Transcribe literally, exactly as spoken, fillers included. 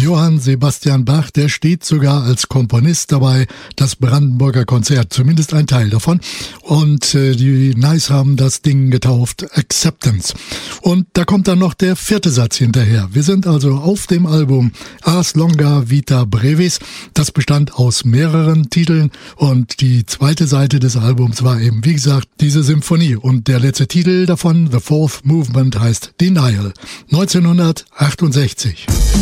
Johann Sebastian Bach, der steht sogar als Komponist dabei, das Brandenburger Konzert, zumindest ein Teil davon. Und äh, die Nice haben das Ding getauft Acceptance. Und da kommt dann noch der vierte Satz hinterher. Wir sind also auf dem Album Ars Longa Vita Brevis. Das bestand aus mehreren Titeln und die zweite Seite des Albums war eben, wie gesagt, diese Symphonie. Und der letzte Titel davon, The Fourth Movement, heißt Denial. neunzehnhundertachtundsechzig.